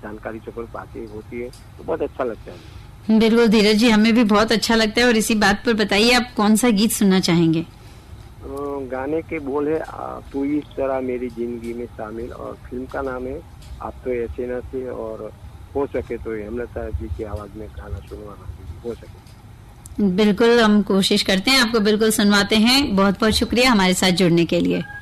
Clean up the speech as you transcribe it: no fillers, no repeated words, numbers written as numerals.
जानकारी सब बातें होती है तो बहुत अच्छा लगता है। बिल्कुल धीरज जी, हमें भी बहुत अच्छा लगता है। और इसी बात पर बताइए, आप कौन सा गीत सुनना चाहेंगे? गाने के बोल है तू इस तरह मेरी जिंदगी में शामिल, और फिल्म का नाम है आप तो ऐसे न थे, और हो सके तो हेमलता जी की आवाज में गाना सुनवाना हो सके। बिल्कुल, हम कोशिश करते हैं, आपको बिल्कुल सुनवाते हैं। बहुत बहुत शुक्रिया हमारे साथ जुड़ने के लिए।